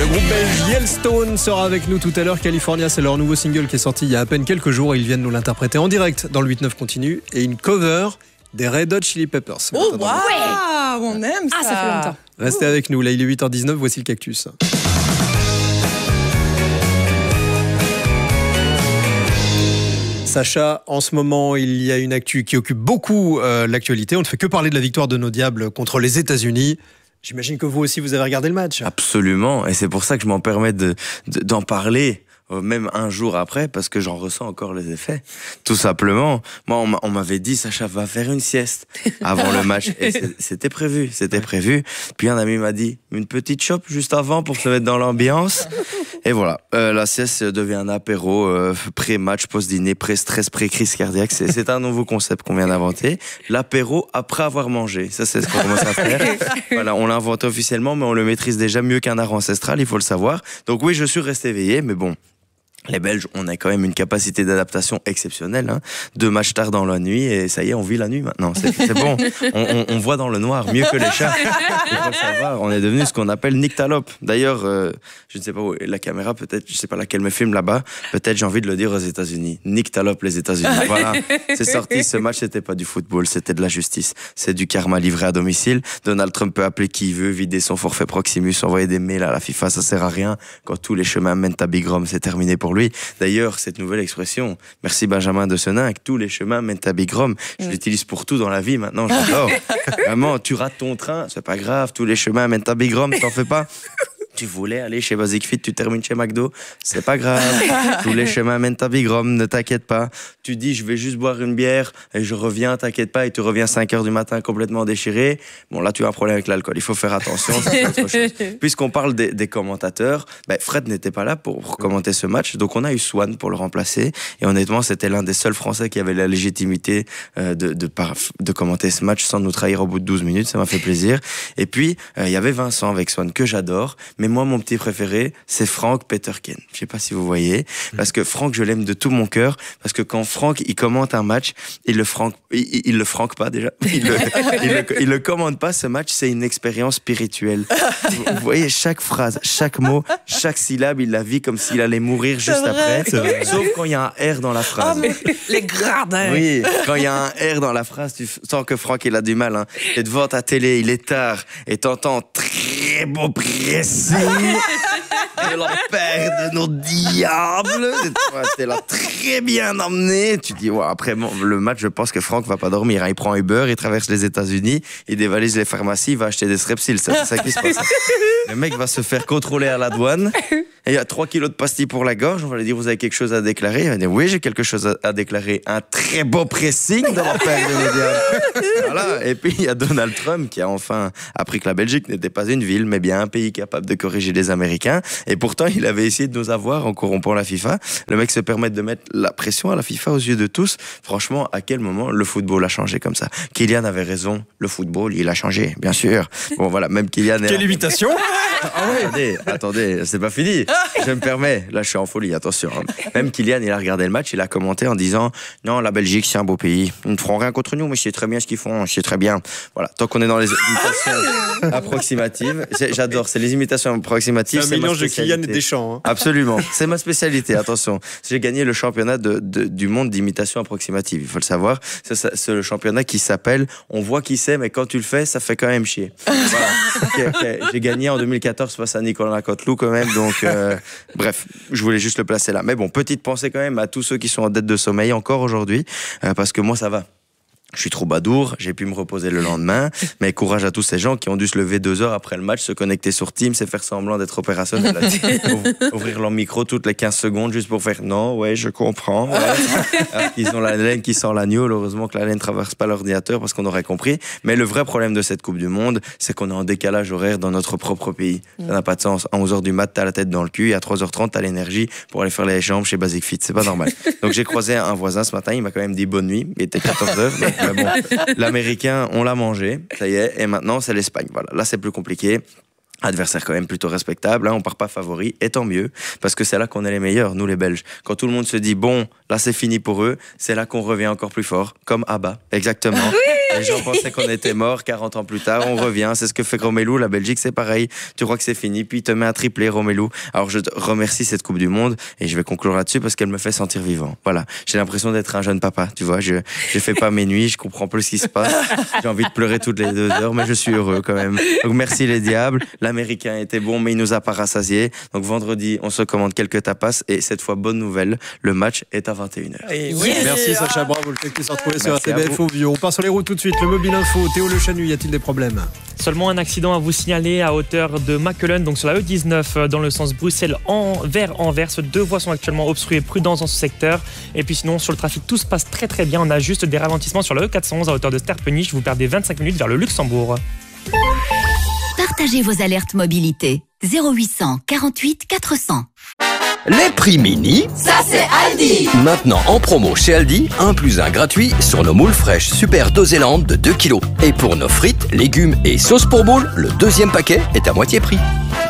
Le groupe belge Yellowstone sera avec nous tout à l'heure. California, c'est leur nouveau single qui est sorti il y a à peine quelques jours. Ils viennent nous l'interpréter en direct dans le 8-9 continu. Et une cover des Red Hot Chili Peppers. Oh, waouh, on aime ça. Ah, ça fait longtemps. Restez avec nous. Là, il est 8h19. Voici le cactus. Sacha, en ce moment, il y a une actu qui occupe beaucoup l'actualité. On ne fait que parler de la victoire de nos Diables contre les États-Unis. J'imagine que vous aussi, vous avez regardé le match. Absolument, et c'est pour ça que je m'en permets d'en parler, même un jour après, parce que j'en ressens encore les effets. Tout simplement, moi, on m'avait dit, Sacha va faire une sieste avant le match, et c'était prévu. Puis un ami m'a dit, une petite chope juste avant pour se mettre dans l'ambiance. Et voilà, la sieste devient un apéro pré-match, post-dîner, pré-stress, pré-crise cardiaque. C'est un nouveau concept qu'on vient d'inventer. L'apéro après avoir mangé. Ça, c'est ce qu'on commence à faire. Voilà, on l'a inventé officiellement, mais on le maîtrise déjà mieux qu'un art ancestral, il faut le savoir. Donc oui, je suis resté éveillé, mais bon. Les Belges, on a quand même une capacité d'adaptation exceptionnelle. 2 matchs tard dans la nuit et ça y est, on vit la nuit maintenant. C'est bon. On voit dans le noir mieux que les chats. Il faut le savoir. On est devenu ce qu'on appelle nyctalope. D'ailleurs, je ne sais pas où est la caméra, peut-être, je ne sais pas laquelle me filme là-bas. Peut-être j'ai envie de le dire aux États-Unis. Nyctalope, les États-Unis. Voilà. C'est sorti. Ce match, c'était pas du football, c'était de la justice. C'est du karma livré à domicile. Donald Trump peut appeler qui il veut, vider son forfait Proximus, envoyer des mails à la FIFA. Ça sert à rien. Quand tous les chemins mènent à Big Rome, c'est terminé pour lui. D'ailleurs, cette nouvelle expression, merci Benjamin de Senin, que tous les chemins mènent à Big Rome, je l'utilise pour tout dans la vie maintenant, j'adore. Vraiment, tu rates ton train, c'est pas grave, tous les chemins mènent à Big Rome, t'en fais pas. Tu voulais aller chez Basic Fit, tu termines chez McDo, c'est pas grave. Tous les chemins mènent à Big Rome, ne t'inquiète pas. Tu dis, je vais juste boire une bière et je reviens, t'inquiète pas, et tu reviens 5h du matin complètement déchiré. Bon, là, tu as un problème avec l'alcool, il faut faire attention, c'est autre chose. Puisqu'on parle des commentateurs, Fred n'était pas là pour commenter ce match, donc on a eu Swan pour le remplacer. Et honnêtement, c'était l'un des seuls Français qui avait la légitimité de commenter ce match sans nous trahir au bout de 12 minutes, ça m'a fait plaisir. Et puis, il y avait Vincent avec Swan, que j'adore. Mais moi, mon petit préféré, c'est Frank Peterken. Je sais pas si vous voyez, parce que Frank, je l'aime de tout mon cœur, parce que quand Frank, il commente un match, il le franque pas déjà. Il le commente pas, ce match, c'est une expérience spirituelle. Vous voyez, chaque phrase, chaque mot, chaque syllabe, il la vit comme s'il allait mourir juste après. Sauf quand il y a un R dans la phrase. Les gradins. Oui, quand il y a un R dans la phrase, tu sens que Franck, il a du mal. T'es devant ta télé, il est tard, et t'entends très beau pressing de la paire de nos diables. T'es là très bien emmené. Tu dis, ouais, après le match, je pense que Franck va pas dormir. Il prend Uber, il traverse les États-Unis, il dévalise les pharmacies, il va acheter des Strepsils. C'est ça qui se passe. Le mec va se faire contrôler à la douane. Et il y a 3 kilos de pastilles pour la gorge. On va lui dire, vous avez quelque chose à déclarer? Il va dire, oui, j'ai quelque chose à déclarer. Un très beau pressing de la paire de nos diables. Voilà. Et puis, il y a Donald Trump qui a enfin appris que la Belgique n'était pas une ville, mais bien un pays capable de corriger les Américains. Et pourtant, il avait essayé de nous avoir en corrompant la FIFA. Le mec se permet de mettre la pression à la FIFA aux yeux de tous. Franchement, à quel moment le football a changé comme ça? Kylian avait raison. Le football, il a changé, bien sûr. Bon, voilà, même Kylian... Quelle imitation! Attendez, c'est pas fini. Je me permets, là je suis en folie, attention. Même Kylian, il a regardé le match, il a commenté en disant « Non, la Belgique, c'est un beau pays. Ils ne feront rien contre nous, mais je sais très bien ce qu'ils font, je sais très bien. » Voilà, tant qu'on est dans les imitations approximatives, j'adore, c'est les imitations approximatives. C'est un mélange de Kylian et Deschamps. Absolument, c'est ma spécialité, attention. J'ai gagné le championnat du monde d'imitation approximative, il faut le savoir. C'est le championnat qui s'appelle « On voit qui c'est, mais quand tu le fais, ça fait quand même chier. » Voilà. Okay. J'ai gagné en 2014 face à Nicolas Cotelou quand même, donc bref, je voulais juste le placer là. Mais bon, petite pensée quand même à tous ceux qui sont en dette de sommeil encore aujourd'hui, parce que moi ça va. Je suis troubadour, j'ai pu me reposer le lendemain, mais courage à tous ces gens qui ont dû se lever 2 heures après le match, se connecter sur Teams et faire semblant d'être opérationnels. Ouvrir leur micro toutes les 15 secondes juste pour faire « Non, ouais, je comprends. Ouais. » Alors qu'ils ont la laine qui sort l'agneau, heureusement que la laine ne traverse pas l'ordinateur parce qu'on aurait compris. Mais le vrai problème de cette Coupe du Monde, c'est qu'on est en décalage horaire dans notre propre pays. Ça n'a pas de sens. À 11h du mat, t'as la tête dans le cul, et à 3h30, t'as l'énergie pour aller faire les jambes chez Basic Fit. C'est pas normal. Donc j'ai croisé un voisin ce matin, il m'a quand même dit bonne nuit. Il était 14h. Mais bon, l'Américain, on l'a mangé, ça y est, et maintenant c'est l'Espagne. Voilà, là c'est plus compliqué. Adversaire quand même plutôt respectable, hein, on part pas favori, et tant mieux, parce que c'est là qu'on est les meilleurs, nous les Belges. Quand tout le monde se dit, bon, Là, c'est fini pour eux. C'est là qu'on revient encore plus fort, comme ABBA. Exactement. Les gens pensaient qu'on était mort 40 ans plus tard. On revient. C'est ce que fait Romelu. La Belgique, c'est pareil. Tu crois que c'est fini, puis il te met un triplé, Romelu. Alors, je te remercie cette Coupe du Monde et je vais conclure là-dessus parce qu'elle me fait sentir vivant. Voilà. J'ai l'impression d'être un jeune papa. Tu vois, je fais pas mes nuits. Je comprends plus ce qui se passe. J'ai envie de pleurer toutes les 2 heures, mais je suis heureux quand même. Donc, merci les diables. L'Américain était bon, mais il nous a pas rassasiés. Donc, vendredi, on se commande quelques tapas et cette fois, bonne nouvelle. Le match est à 21h. Merci Sacha, bravo, le fait que tu sois retrouvé sur RTBF Ovio. On part sur les routes tout de suite, le mobile info, Théo Le Chanu, y a-t-il des problèmes? Seulement un accident à vous signaler à hauteur de Mackelen, donc sur la E19 dans le sens Bruxelles vers Anvers. 2 voies sont actuellement obstruées, prudence dans ce secteur. Et puis sinon sur le trafic tout se passe très très bien, on a juste des ralentissements sur la E411 à hauteur de Sterpenich, vous perdez 25 minutes vers le Luxembourg. Partagez vos alertes mobilité 0800 48 400. Les prix mini, ça c'est Aldi. Maintenant en promo chez Aldi, 1+1 gratuit sur nos moules fraîches Super Doséland de 2 kg. Et pour nos frites, légumes et sauces pour moules, le 2e paquet est à moitié prix.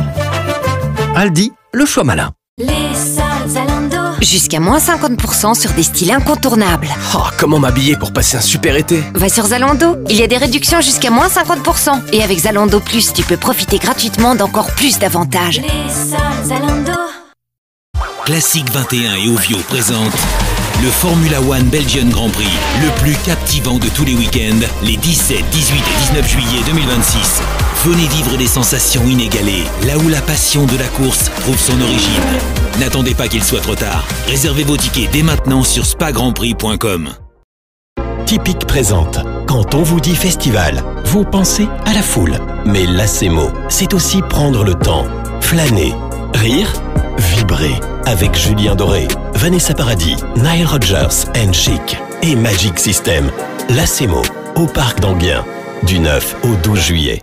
Aldi, le choix malin. Les soldes Zalando. Jusqu'à moins 50% sur des styles incontournables. Oh, comment m'habiller pour passer un super été? Va sur Zalando, il y a des réductions jusqu'à moins 50%. Et avec Zalando Plus, tu peux profiter gratuitement d'encore plus d'avantages. Les soldes Zalando. Classique 21 et Ovio présentent le Formula One Belgian Grand Prix, le plus captivant de tous les week-ends, les 17, 18 et 19 juillet 2026. Venez vivre des sensations inégalées, là où la passion de la course trouve son origine. N'attendez pas qu'il soit trop tard. Réservez vos tickets dès maintenant sur spagrandprix.com. Tipeee présente. Quand on vous dit festival, vous pensez à la foule. Mais l'ACMO, c'est aussi prendre le temps, flâner, rire, vibrer. Avec Julien Doré, Vanessa Paradis, Nile Rodgers and Chic et Magic System. L'ACMO, au Parc d'Anguien, du 9 au 12 juillet.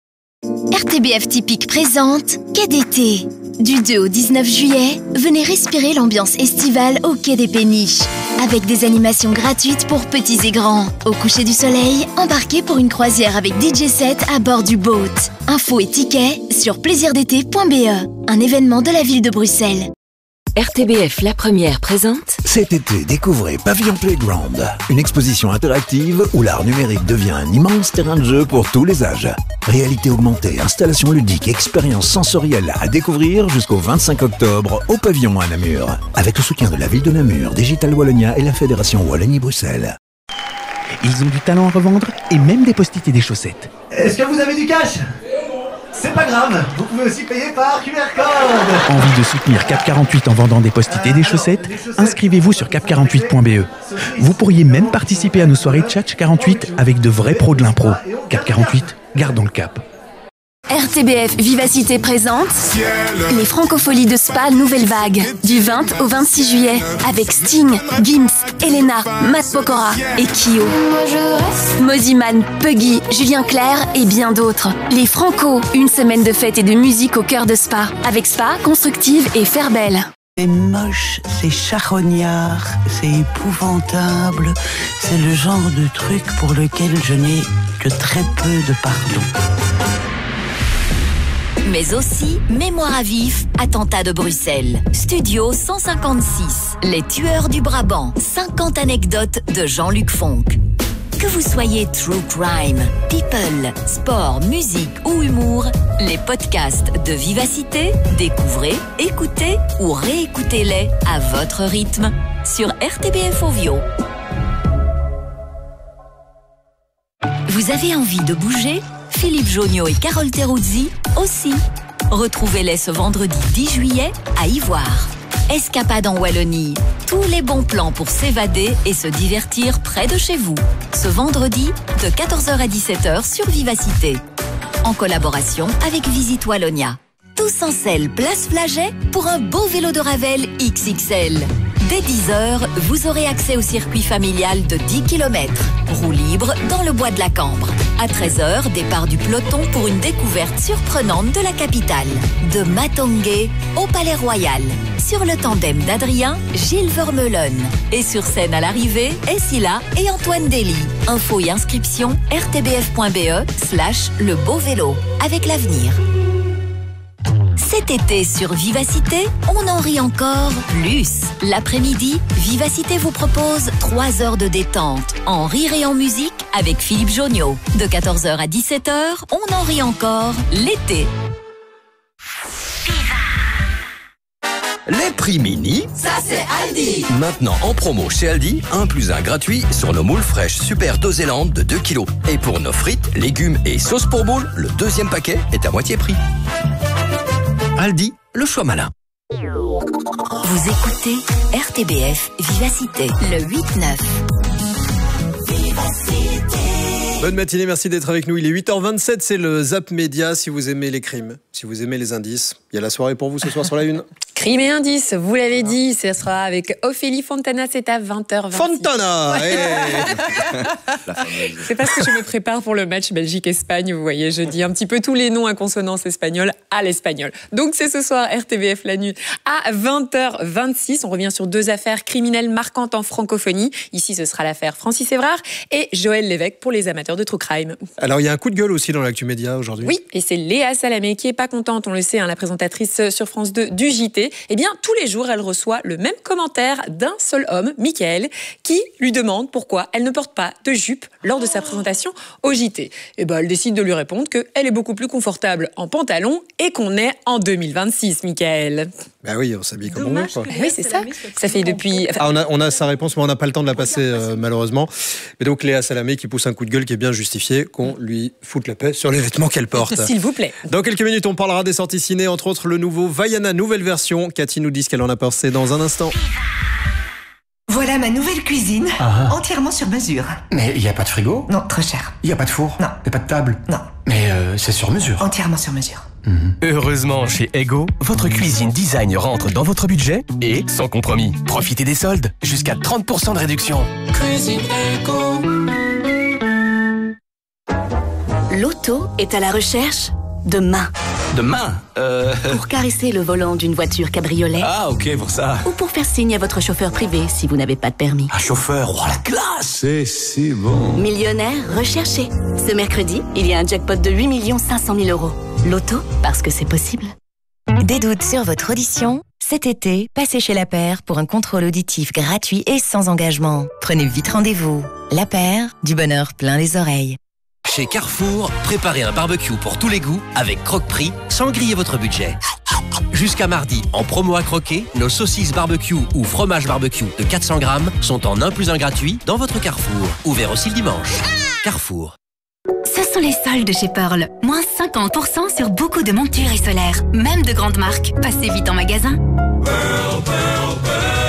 RTBF Typique présente Quai d'été. Du 2 au 19 juillet, venez respirer l'ambiance estivale au Quai des Péniches. Avec des animations gratuites pour petits et grands. Au coucher du soleil, embarquez pour une croisière avec DJ set à bord du boat. Infos et tickets sur plaisirdété.be, un événement de la ville de Bruxelles. RTBF La Première présente. Cet été, découvrez Pavillon Playground, une exposition interactive où l'art numérique devient un immense terrain de jeu pour tous les âges. Réalité augmentée, installations ludiques, expériences sensorielles à découvrir jusqu'au 25 octobre au Pavillon à Namur. Avec le soutien de la ville de Namur, Digital Wallonia et la Fédération Wallonie-Bruxelles. Ils ont du talent à revendre et même des post-it et des chaussettes. Est-ce que vous avez du cash ? C'est pas grave, vous pouvez aussi payer par QR code. Envie de soutenir Cap 48 en vendant des post-it et des chaussettes? Inscrivez-vous sur cap48.be. Vous pourriez même participer à nos soirées Tchatch 48 avec de vrais pros de l'impro. Cap 48, gardons le cap. RTBF Vivacité présente les Francopholies de Spa Nouvelle Vague du 20 au 26 juillet avec Sting, Gims, Elena, Matt Pokora et Kyo. Moziman, Puggy, Julien Clerc et bien d'autres. Les Franco, une semaine de fête et de musique au cœur de Spa avec Spa, Constructive et Fairbelle. C'est moche, c'est charognard, c'est épouvantable. C'est le genre de truc pour lequel je n'ai que très peu de pardon. Mais aussi Mémoire à vif, attentat de Bruxelles. Studio 156, Les tueurs du Brabant, 50 anecdotes de Jean-Luc Fonck. Que vous soyez true crime, people, sport, musique ou humour, les podcasts de Vivacité, découvrez, écoutez ou réécoutez-les à votre rythme sur RTBF Ovio. Vous avez envie de bouger ? Philippe Jonio et Carole Teruzzi aussi. Retrouvez-les ce vendredi 10 juillet à Ivoire. Escapade en Wallonie. Tous les bons plans pour s'évader et se divertir près de chez vous. Ce vendredi de 14h à 17h sur Vivacité. En collaboration avec Visite Wallonia. Tous en selle, place Flaget pour un beau vélo de Ravel XXL. Dès 10h, vous aurez accès au circuit familial de 10 km. Roue libre dans le bois de la Cambre. À 13h, départ du peloton pour une découverte surprenante de la capitale. De Matongué au Palais Royal. Sur le tandem d'Adrien, Gilles Vermeulen. Et sur scène à l'arrivée, Essila et Antoine Dely. Infos et inscriptions rtbf.be/le beau vélo. Avec l'avenir. Cet été sur Vivacité, on en rit encore plus. L'après-midi, Vivacité vous propose 3 heures de détente, en rire et en musique avec Philippe Joniot. De 14h à 17h, on en rit encore l'été. Les prix mini, ça c'est Aldi. Maintenant en promo chez Aldi, 1 + 1 gratuit sur nos moules fraîches Super Dosélande de 2 kg. Et pour nos frites, légumes et sauces pour boules, le 2e paquet est à moitié prix. Aldi, le choix malin. Vous écoutez RTBF Vivacité, le 8-9. Bonne matinée, merci d'être avec nous. Il est 8h27, c'est le Zap Média. Si vous aimez les crimes, si vous aimez les indices, il y a la soirée pour vous ce soir sur la Une. Crime et indices, vous l'avez dit, ce sera avec Ophélie Fontana, c'est à 20h26. Fontana C'est parce que je me prépare pour le match Belgique-Espagne, vous voyez, je dis un petit peu tous les noms à consonance espagnole à l'espagnol. Donc c'est ce soir, RTBF la nuit, à 20h26. On revient sur 2 affaires criminelles marquantes en francophonie. Ici, ce sera l'affaire Francis Évrard et Joël Lévesque pour les amateurs de True Crime. Alors, il y a un coup de gueule aussi dans l'actu média aujourd'hui. Oui, et c'est Léa Salamé qui est pas contente, on le sait, la présentatrice sur France 2 du JT. Eh bien, tous les jours, elle reçoit le même commentaire d'un seul homme, Mickaël, qui lui demande pourquoi elle ne porte pas de jupe lors de sa présentation au JT. Et ben, elle décide de lui répondre qu'elle est beaucoup plus confortable en pantalon et qu'on est en 2026, Mickaël. Ben oui, on s'habille comme on veut, quoi. Oui, c'est ça. Ça fait depuis... on a sa réponse, mais on n'a pas le temps de la passer, malheureusement. Mais donc, Léa Salamé qui pousse un coup de gueule qui est bien justifié, qu'on lui foute la paix sur les vêtements qu'elle porte. S'il vous plaît. Dans quelques minutes, on parlera des sorties ciné, entre autres le nouveau Vaiana, nouvelle version. Cathy nous dit ce qu'elle en a pensé dans un instant. Voilà ma nouvelle cuisine, entièrement sur mesure. Mais il n'y a pas de frigo? Non, trop cher. Il n'y a pas de four? Non. Il n'y a pas de table? Non. Mais c'est sur mesure? Entièrement sur mesure. Heureusement, chez Ego, votre cuisine design rentre dans votre budget et sans compromis. Profitez des soldes, jusqu'à 30% de réduction. Cuisine Ego. L'auto est à la recherche de mains. De main Pour caresser le volant d'une voiture cabriolet. Ah, ok, pour ça. Ou pour faire signe à votre chauffeur privé si vous n'avez pas de permis. Un chauffeur, oh la classe! C'est si bon. Millionnaire recherché. Ce mercredi, il y a un jackpot de 8 500 000 euros. L'auto, parce que c'est possible. Des doutes sur votre audition? Cet été, passez chez La Paire pour un contrôle auditif gratuit et sans engagement. Prenez vite rendez-vous. La Paire, du bonheur plein les oreilles. Chez Carrefour, préparez un barbecue pour tous les goûts avec Croque-Prix sans griller votre budget. Jusqu'à mardi, en promo à croquer, nos saucisses barbecue ou fromage barbecue de 400 grammes sont en 1 + 1 gratuit dans votre Carrefour. Ouvert aussi le dimanche. Carrefour. Ce sont les soldes chez Pearl. Moins 50% sur beaucoup de montures et solaires. Même de grandes marques. Passez vite en magasin. Pearl, Pearl, Pearl.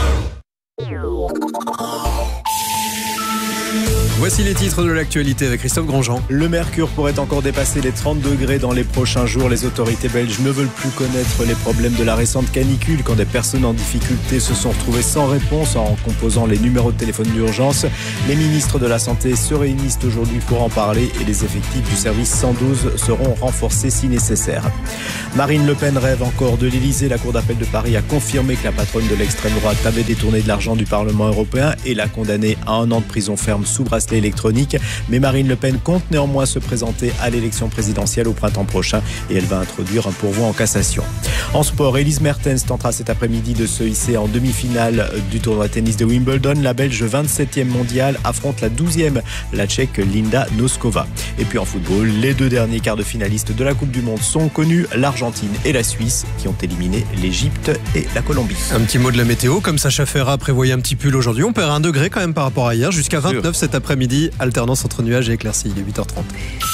Voici les titres de l'actualité avec Christophe Grandjean. Le mercure pourrait encore dépasser les 30 degrés dans les prochains jours. Les autorités belges ne veulent plus connaître les problèmes de la récente canicule quand des personnes en difficulté se sont retrouvées sans réponse en composant les numéros de téléphone d'urgence. Les ministres de la Santé se réunissent aujourd'hui pour en parler et les effectifs du service 112 seront renforcés si nécessaire. Marine Le Pen rêve encore de l'Elysée. La Cour d'appel de Paris a confirmé que la patronne de l'extrême droite avait détourné de l'argent du Parlement européen et l'a condamnée à 1 an de prison ferme sous bracelet électronique. Mais Marine Le Pen compte néanmoins se présenter à l'élection présidentielle au printemps prochain et elle va introduire un pourvoi en cassation. En sport, Elise Mertens tentera cet après-midi de se hisser en demi-finale du tournoi tennis de Wimbledon. La Belge 27e mondiale affronte la 12e, la Tchèque Linda Noskova. Et puis en football, les 2 derniers quarts de finalistes de la Coupe du Monde sont connus, l'Argentine et la Suisse qui ont éliminé l'Égypte et la Colombie. Un petit mot de la météo, comme Sacha Ferrat prévoyait un petit pull aujourd'hui, on perd 1 degré quand même par rapport à hier, jusqu'à 29 cet après-midi, alternance entre nuages et éclaircies, il est 8h30.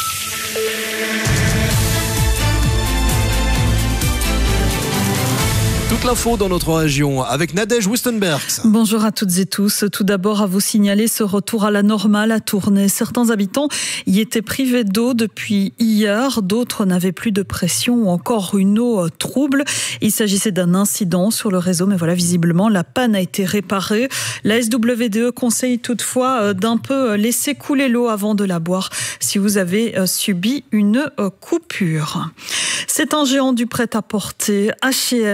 Toute l'info dans notre région avec Nadège Wustenbergs. Bonjour à toutes et tous. Tout d'abord, à vous signaler ce retour à la normale à Tournai. Certains habitants y étaient privés d'eau depuis hier. D'autres n'avaient plus de pression ou encore une eau trouble. Il s'agissait d'un incident sur le réseau, mais voilà, visiblement, la panne a été réparée. La SWDE conseille toutefois d'un peu laisser couler l'eau avant de la boire si vous avez subi une coupure. C'est un géant du prêt-à-porter. H&M est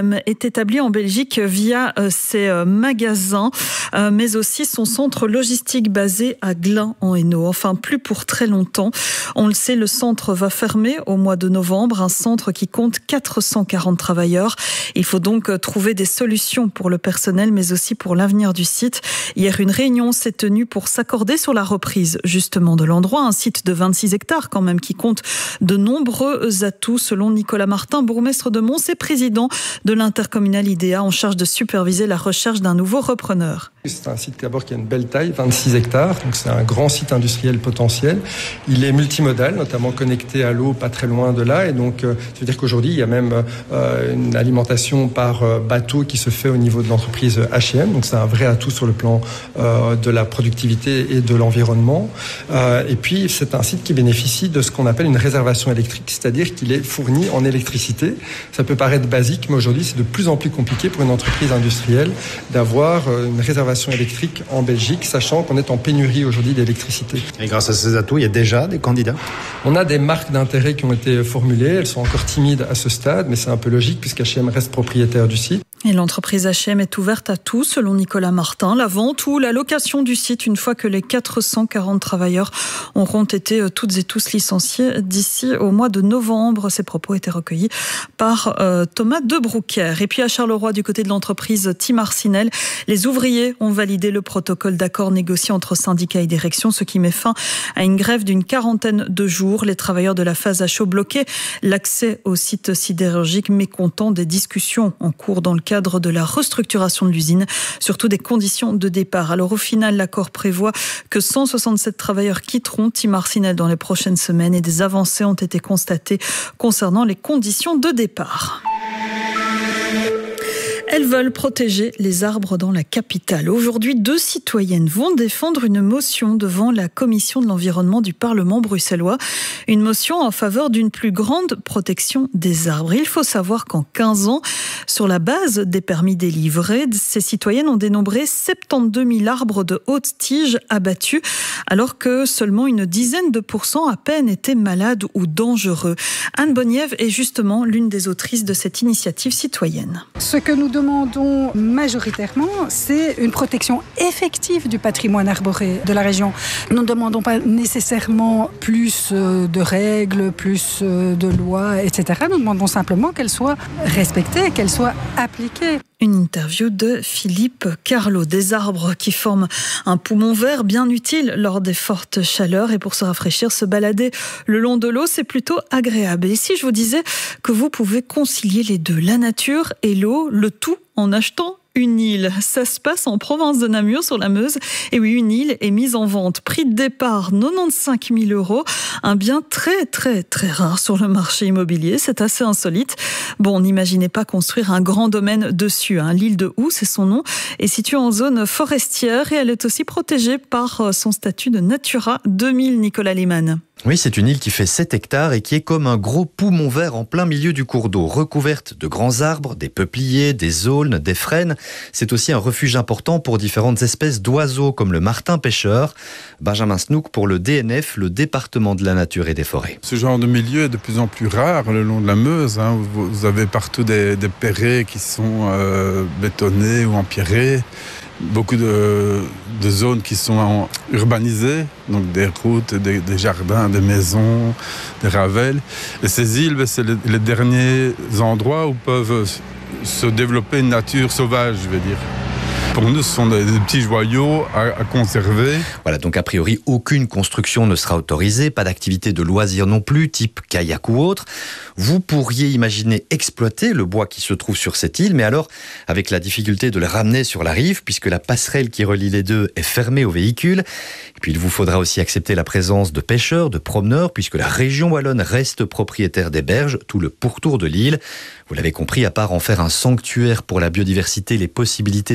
est établi en Belgique via ses magasins, mais aussi son centre logistique basé à Glun en Hainaut. Enfin, plus pour très longtemps. On le sait, le centre va fermer au mois de novembre, un centre qui compte 440 travailleurs. Il faut donc trouver des solutions pour le personnel, mais aussi pour l'avenir du site. Hier, une réunion s'est tenue pour s'accorder sur la reprise justement de l'endroit, un site de 26 hectares quand même qui compte de nombreux atouts selon Nicolas Martin, bourgmestre de Mons et président de l'intercommunal IDEA en charge de superviser la recherche d'un nouveau repreneur. C'est un site d'abord qui a une belle taille, 26 hectares, donc c'est un grand site industriel potentiel. Il est multimodal, notamment connecté à l'eau pas très loin de là, et donc ça veut dire qu'aujourd'hui il y a même une alimentation par bateau qui se fait au niveau de l'entreprise H&M, donc c'est un vrai atout sur le plan de la productivité et de l'environnement. Et puis c'est un site qui bénéficie de ce qu'on appelle une réservation électrique, c'est-à-dire qu'il est fourni en électricité. Ça peut paraître basique, mais aujourd'hui c'est de plus en plus compliqué pour une entreprise industrielle d'avoir une réservation électrique en Belgique, sachant qu'on est en pénurie aujourd'hui d'électricité. Et grâce à ces atouts, il y a déjà des candidats ? On a des marques d'intérêt qui ont été formulées, elles sont encore timides à ce stade, mais c'est un peu logique puisqu'H&M reste propriétaire du site. Et l'entreprise H&M est ouverte à tout, selon Nicolas Martin. La vente ou la location du site, une fois que les 440 travailleurs auront été toutes et tous licenciés d'ici au mois de novembre. Ces propos étaient recueillis par Thomas Debroucker. Et puis à Charleroi, du côté de l'entreprise Tim Arsinel, les ouvriers ont validé le protocole d'accord négocié entre syndicats et direction, ce qui met fin à une grève d'une 40aine de jours. Les travailleurs de la phase à chaud bloquaient l'accès au site sidérurgique, mécontents des discussions en cours dans le cadre de la restructuration de l'usine, surtout des conditions de départ. Alors au final, l'accord prévoit que 167 travailleurs quitteront Tim Arsinel dans les prochaines semaines et des avancées ont été constatées concernant les conditions de départ. Elles veulent protéger les arbres dans la capitale. Aujourd'hui, 2 citoyennes vont défendre une motion devant la commission de l'environnement du Parlement bruxellois. Une motion en faveur d'une plus grande protection des arbres. Il faut savoir qu'en 15 ans, sur la base des permis délivrés, ces citoyennes ont dénombré 72 000 arbres de haute tige abattus, alors que seulement une dizaine de % à peine étaient malades ou dangereux. Anne Bonièvre est justement l'une des autrices de cette initiative citoyenne. Ce que nous demandons majoritairement, c'est une protection effective du patrimoine arboré de la région. Nous ne demandons pas nécessairement plus de règles, plus de lois, etc. Nous demandons simplement qu'elles soient respectées, qu'elles soient appliquées. Une interview de Philippe Carlo. Des arbres qui forment un poumon vert bien utile lors des fortes chaleurs. Et pour se rafraîchir, se balader le long de l'eau, c'est plutôt agréable. Et si je vous disais que vous pouvez concilier les deux, la nature et l'eau, le tout en achetant une île. Ça se passe en province de Namur, sur la Meuse. Et oui, une île est mise en vente. Prix de départ, 95 000 €. Un bien très, très, très rare sur le marché immobilier. C'est assez insolite. Bon, n'imaginez pas construire un grand domaine dessus. L'île de Houx, c'est son nom, est située en zone forestière et elle est aussi protégée par son statut de Natura 2000, Nicolas Lehmann. Oui, c'est une île qui fait 7 hectares et qui est comme un gros poumon vert en plein milieu du cours d'eau, recouverte de grands arbres, des peupliers, des aulnes, des frênes. C'est aussi un refuge important pour différentes espèces d'oiseaux comme le martin pêcheur. Benjamin Snook pour le DNF, le département de la nature et des forêts. Ce genre de milieu est de plus en plus rare le long de la Meuse. Vous avez partout des perrets qui sont bétonnés ou empierrés. Beaucoup de zones qui sont urbanisées, donc des routes, des jardins, des maisons, des ravelles. Et ces îles, c'est les derniers endroits où peuvent se développer une nature sauvage, je vais dire. Pour nous, ce sont des petits joyaux à conserver. Voilà, donc a priori, aucune construction ne sera autorisée, pas d'activité de loisirs non plus, type kayak ou autre. Vous pourriez imaginer exploiter le bois qui se trouve sur cette île, mais alors avec la difficulté de le ramener sur la rive, puisque la passerelle qui relie les deux est fermée aux véhicules. Et puis il vous faudra aussi accepter la présence de pêcheurs, de promeneurs, puisque la région wallonne reste propriétaire des berges, tout le pourtour de l'île. Vous l'avez compris, à part en faire un sanctuaire pour la biodiversité, les possibilités sont très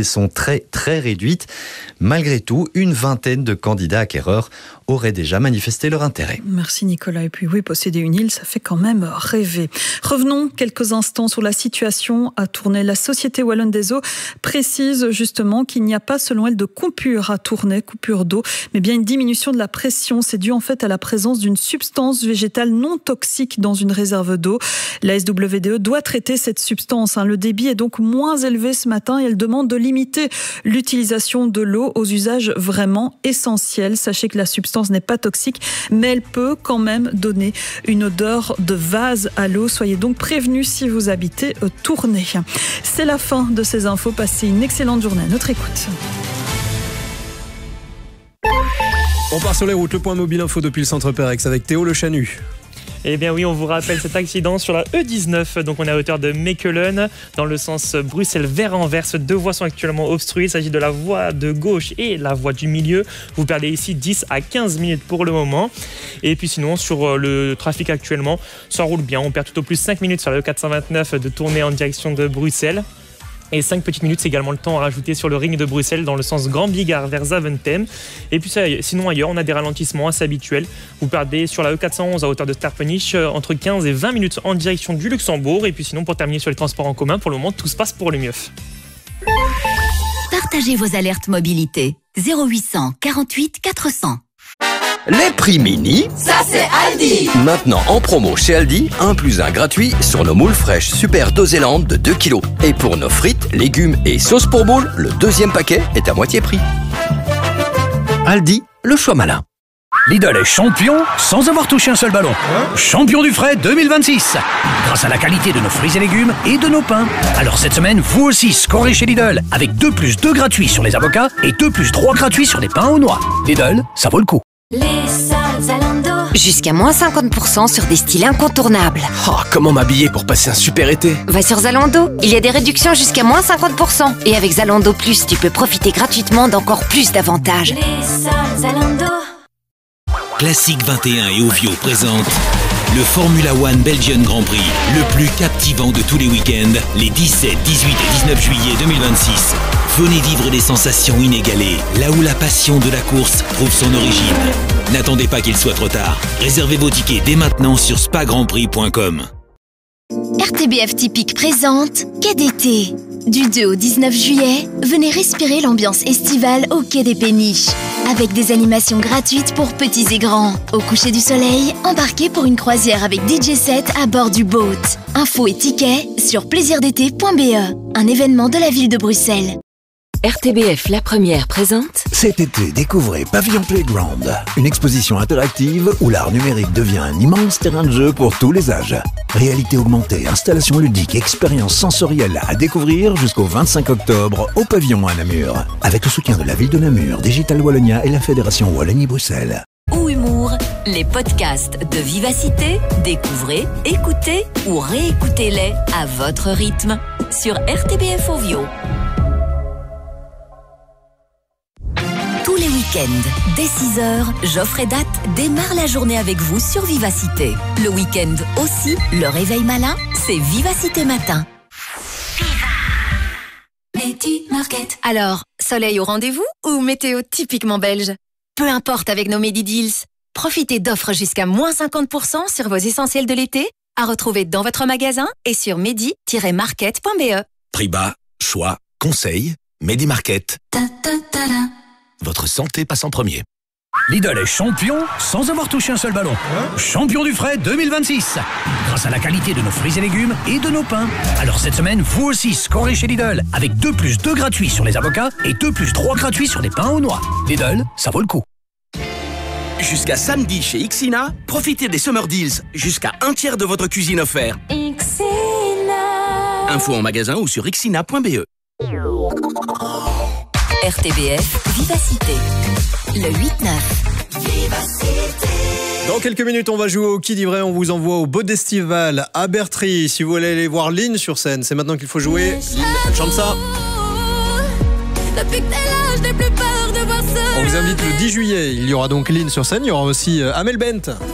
très très réduite. Malgré tout, une vingtaine de candidats acquéreurs auraient déjà manifesté leur intérêt. Merci Nicolas. Et puis oui, posséder une île, ça fait quand même rêver. Revenons quelques instants sur la situation à Tournai. La Société Wallonne des Eaux précise justement qu'il n'y a pas, selon elle, de coupure à Tournai, coupure d'eau, mais bien une diminution de la pression. C'est dû en fait à la présence d'une substance végétale non toxique dans une réserve d'eau. La SWDE doit traiter cette substance. Le débit est donc moins élevé ce matin et elle demande de limiter l'utilisation de l'eau aux usages vraiment essentiels. Sachez que la substance n'est pas toxique, mais elle peut quand même donner une odeur de vase à l'eau. Soyez donc prévenus si vous habitez Tournai. C'est la fin de ces infos. Passez une excellente journée à notre écoute. On part sur les routes, le point mobile info depuis le centre Pérex avec Théo Le Chanu. Eh bien oui, on vous rappelle cet accident sur la E19, donc on est à hauteur de Mechelen, dans le sens Bruxelles vers Anvers. 2 voies sont actuellement obstruées, il s'agit de la voie de gauche et la voie du milieu. Vous perdez ici 10 à 15 minutes pour le moment. Et puis sinon, sur le trafic actuellement, ça roule bien. On perd tout au plus 5 minutes sur la E429 de Tournai en direction de Bruxelles. Et 5 petites minutes, c'est également le temps à rajouter sur le ring de Bruxelles dans le sens Grand Bigard vers Zaventem. Et puis sinon ailleurs, on a des ralentissements assez habituels. Vous perdez sur la E411 à hauteur de Starpenich entre 15 et 20 minutes en direction du Luxembourg. Et puis sinon, pour terminer sur les transports en commun, pour le moment, tout se passe pour le mieux. Partagez vos alertes mobilité. 0800 48 400. Les prix mini, ça c'est Aldi. Maintenant en promo chez Aldi, 1+1 gratuit sur nos moules fraîches Super Doséland de 2 kg. Et pour nos frites, légumes et sauces pour moules, le 2e paquet est à moitié prix. Aldi, le choix malin. Lidl est champion sans avoir touché un seul ballon. Champion du frais 2026. Grâce à la qualité de nos fruits et légumes et de nos pains. Alors cette semaine, vous aussi scorez chez Lidl avec 2+2 gratuits sur les avocats et 2+3 gratuits sur les pains aux noix. Lidl, ça vaut le coup. Les soldes Zalando. Jusqu'à moins 50% sur des styles incontournables. Oh, comment m'habiller pour passer un super été? Va sur Zalando, il y a des réductions jusqu'à moins 50%. Et avec Zalando Plus, tu peux profiter gratuitement d'encore plus d'avantages. Les soldes Zalando. Classique 21 et Ovio présente le Formula One Belgian Grand Prix, le plus captivant de tous les week-ends, les 17, 18 et 19 juillet 2026. Venez vivre des sensations inégalées, là où la passion de la course trouve son origine. N'attendez pas qu'il soit trop tard. Réservez vos tickets dès maintenant sur spagrandprix.com. RTBF Typique présente Quai d'été. Du 2 au 19 juillet, venez respirer l'ambiance estivale au Quai des Péniches. Avec des animations gratuites pour petits et grands. Au coucher du soleil, embarquez pour une croisière avec DJ set à bord du boat. Infos et tickets sur plaisirdété.be, un événement de la ville de Bruxelles. RTBF La Première présente. Cet été, découvrez Pavillon Playground, une exposition interactive où l'art numérique devient un immense terrain de jeu pour tous les âges. Réalité augmentée, installations ludiques, expériences sensorielles à découvrir jusqu'au 25 octobre au Pavillon à Namur. Avec le soutien de la ville de Namur, Digital Wallonia et la Fédération Wallonie-Bruxelles. Ou humour, les podcasts de Vivacité, découvrez, écoutez ou réécoutez-les à votre rythme sur RTBF Ovio. Tous les week-ends, dès 6h, Geoffrey Date démarre la journée avec vous sur Vivacité. Le week-end aussi, le réveil malin, c'est Vivacité Matin. Medi Market. Alors, soleil au rendez-vous ou météo typiquement belge? Peu importe avec nos Medi Deals. Profitez d'offres jusqu'à moins 50% sur vos essentiels de l'été, à retrouver dans votre magasin et sur medi-market.be. Prix bas, choix, conseil, Medi Market. Votre santé passe en premier. Lidl est champion sans avoir touché un seul ballon. Champion du frais 2026. Grâce à la qualité de nos fruits et légumes et de nos pains. Alors cette semaine, vous aussi scorez chez Lidl avec 2+2 gratuits sur les avocats et 2+3 gratuits sur les pains aux noix. Lidl, ça vaut le coup. Jusqu'à samedi chez Ixina, profitez des Summer Deals. Jusqu'à un tiers de votre cuisine offert. Ixina. Info en magasin ou sur ixina.be. RTBF Vivacité. Le 8-9. Dans quelques minutes, on va jouer au Qui dit vrai. On vous envoie au Bodestival à Bertry. Si vous voulez aller voir Lynn sur scène, c'est maintenant qu'il faut jouer. Lynn, elle chante ça. On vous invite le 10 juillet. Il y aura donc Lynn sur scène. Il y aura aussi Amel Bent.